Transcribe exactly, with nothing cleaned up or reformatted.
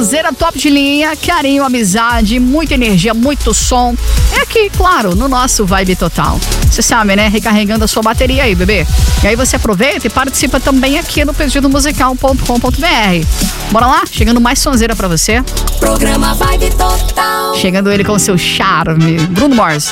sonzeira top de linha, carinho, amizade, muita energia, muito som. É aqui, claro, no nosso Vibe Total. Você sabe, né? Recarregando a sua bateria aí, bebê. E aí você aproveita e participa também aqui no pedido musical ponto com ponto b r. Bora lá? Chegando mais sonzeira pra você. Programa Vibe Total. Chegando ele com o seu charme. Bruno Mars.